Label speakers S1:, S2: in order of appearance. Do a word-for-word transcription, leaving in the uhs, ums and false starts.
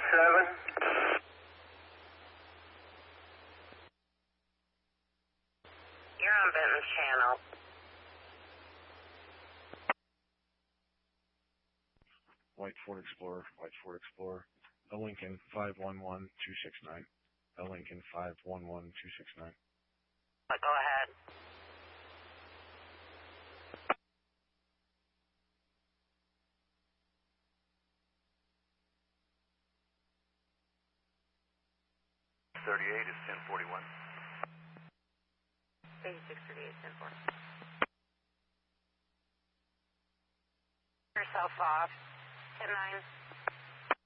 S1: seven.
S2: You're on Benton's channel.
S3: White Ford Explorer, White Ford Explorer. A Lincoln five one one two six nine. A Lincoln five one one two six nine.
S2: But go ahead.
S4: thirty-eight is ten forty-one.
S2: eighty-six thirty-eight ten four. Yourself off. ten nine.